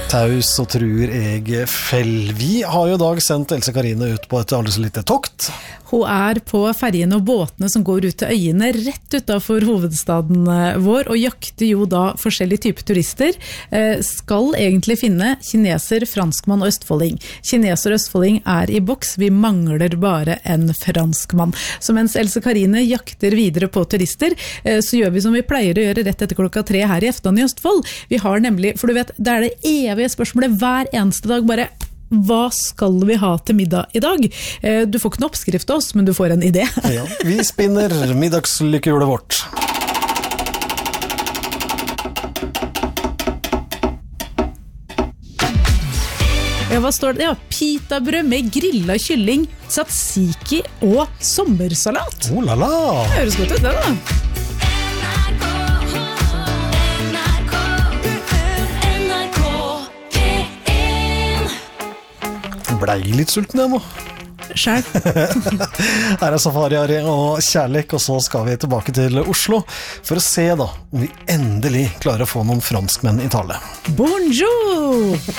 Taus og truer jeg fell. Vi har jo i dag sendt Else Karine ut på et aldri så lite tokt. Hun på ferjene og båtene som går ut til øyene rett utenfor hovedstaden vår, og jakter jo da forskjellige typer turister. Skal egentlig finne kineser, franskmann og østfolding. Kineser og østfolding i boks, vi mangler bare en franskmann. Så mens Else Karine jakter videre på turister, så gjør vi som vi pleier å gjøre rett etter 3 her i Eftan i Østfold. Vi har nemlig, for du vet, det det evige spørsmålet hver eneste dag, bare hva skal vi ha til middag i dag? Du får ikke en oppskrift av oss, men du får en idé. Ja, vi spinner middagslykkehjulet vårt. Ja, hva står det? Ja, pitabrød med grillet kylling, tzatziki og sommersalat. Oh la la! Det høres godt ut det da. Blei litt sulten jeg nå. Skjær. Her Safari Ari og Kjærlek, og så skal vi tilbake til Oslo for å se da om vi endelig klarer å få noen franskmenn i tale. Bonjour!